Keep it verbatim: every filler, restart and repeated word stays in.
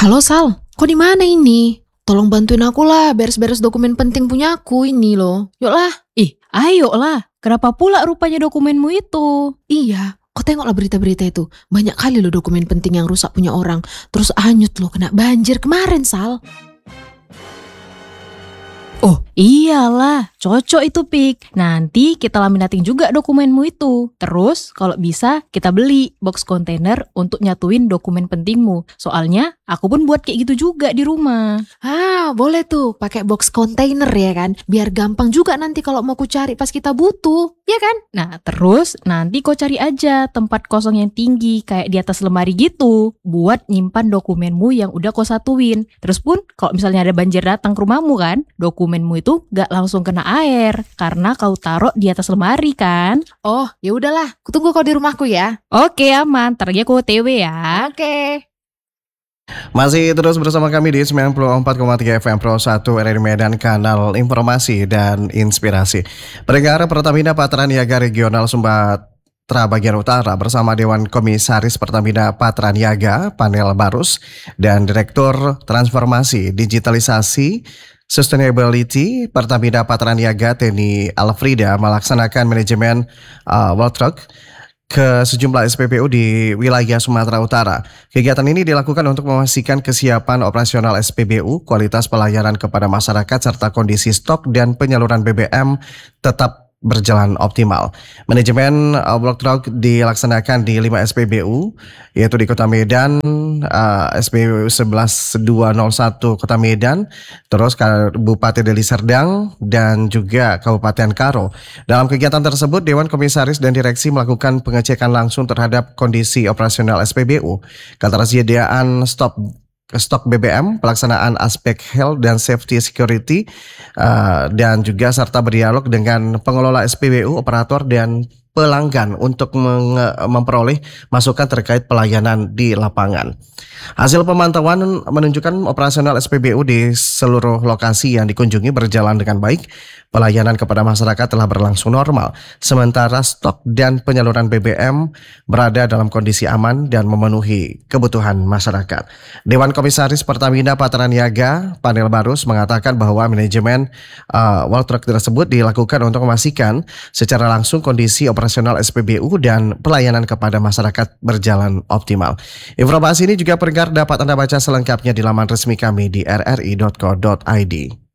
Halo Sal, kok di mana ini? Tolong bantuin aku lah, beres-beres dokumen penting punya aku ini loh. Yuklah. Ih, ayo lah. Kenapa pula rupanya dokumenmu itu? Iya, kau tengoklah berita-berita itu. Banyak kali loh dokumen penting yang rusak punya orang. Terus hanyut loh, kena banjir kemarin Sal. Oh iyalah, cocok itu Pik. Nanti kita laminating juga dokumenmu itu. Terus kalau bisa kita beli box kontainer untuk nyatuin dokumen pentingmu. Soalnya aku pun buat kayak gitu juga di rumah. Ah, boleh tuh pakai box kontainer ya kan. Biar gampang juga nanti kalau mau ku cari pas kita butuh, ya kan? Nah terus nanti kau cari aja tempat kosong yang tinggi kayak di atas lemari gitu. Buat nyimpan dokumenmu yang udah kau satuin. Terus pun kalau misalnya ada banjir datang ke rumahmu kan, dokumenmu itu gak langsung kena air karena kau taruh di atas lemari kan. Oh, ya udahlah. Kutunggu kau di rumahku ya. Oke aman, ntar aja aku O T W ya. Oke. Masih terus bersama kami di sembilan puluh empat koma tiga F M Pro satu R R I Medan, kanal informasi dan inspirasi. Pendengar, Pertamina Patraniaga Regional Sumatera Bagian Utara bersama Dewan Komisaris Pertamina Patraniaga, Panel Barus, dan Direktur Transformasi Digitalisasi Sustainability Pertamina Patraniaga Teni Alfrida melaksanakan manajemen uh, World Truck ke sejumlah S P B U di wilayah Sumatera Utara. Kegiatan ini dilakukan untuk memastikan kesiapan operasional S P B U, kualitas pelayanan kepada masyarakat, serta kondisi stok dan penyaluran B B M tetap berjalan optimal. Manajemen uh, World Truck dilaksanakan di lima S P B U, yaitu di Kota Medan, uh, S P B U sebelas dua nol satu Kota Medan, terus Kabupaten Deli Serdang, dan juga Kabupaten Karo. Dalam kegiatan tersebut, Dewan Komisaris dan Direksi melakukan pengecekan langsung terhadap kondisi operasional S P B U, ketersediaan stok stok B B M, pelaksanaan aspek health dan safety security, uh, dan juga serta berdialog dengan pengelola S P B U, operator, dan pelanggan untuk memperoleh masukan terkait pelayanan di lapangan. Hasil pemantauan menunjukkan operasional S P B U di seluruh lokasi yang dikunjungi berjalan dengan baik. Pelayanan kepada masyarakat telah berlangsung normal, sementara stok dan penyaluran B B M berada dalam kondisi aman dan memenuhi kebutuhan masyarakat. Dewan Komisaris Pertamina Patraniaga, Panel Barus, mengatakan bahwa manajemen uh, World Truck tersebut dilakukan untuk memastikan secara langsung kondisi operasional S P B U dan pelayanan kepada masyarakat berjalan optimal. Informasi ini juga pendengar dapat Anda baca selengkapnya di laman resmi kami di r r i dot co dot i d.